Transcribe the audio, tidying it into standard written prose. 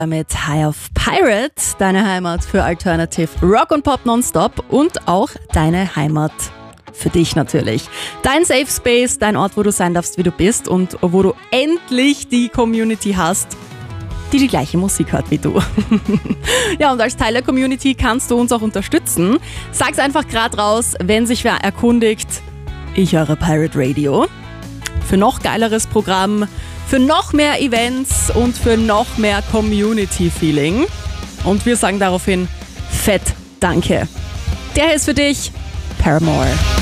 Mit High of Pirate, deine Heimat für Alternative Rock und Pop nonstop und auch deine Heimat für dich natürlich. Dein Safe Space, dein Ort, wo du sein darfst, wie du bist und wo du endlich die Community hast, die die gleiche Musik hört wie du. Ja, und als Teil der Community kannst du uns auch unterstützen. Sag's einfach gerade raus, wenn sich wer erkundigt, ich höre Pirate Radio. Für noch geileres Programm, für noch mehr Events und für noch mehr Community-Feeling. Und wir sagen daraufhin fett Danke. Der hier ist für dich, Paramore.